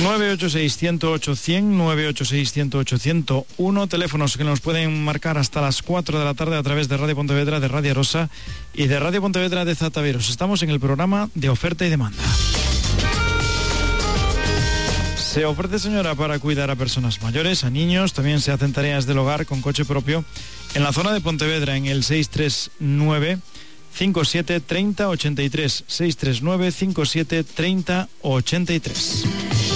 986-108-100, 986-108-101, teléfonos que nos pueden marcar hasta las 4 de la tarde a través de Radio Pontevedra, de Radio Rosa y de Radio Pontevedra de Zataveros. Estamos en el programa de oferta y demanda. Se ofrece, señora, para cuidar a personas mayores, a niños, también se hacen tareas del hogar con coche propio en la zona de Pontevedra, en el 639 57 30 83, 639 57 30 83.